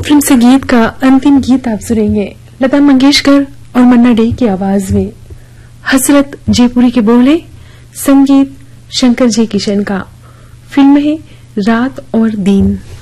Film से गीत का अंतिम गीत आप सुनेंगे लता मंगेशकर और मन्ना डे की आवाज में। हसरत जयपुरी के बोले, संगीत शंकर जय किशन का। फिल्म है रात और दिन।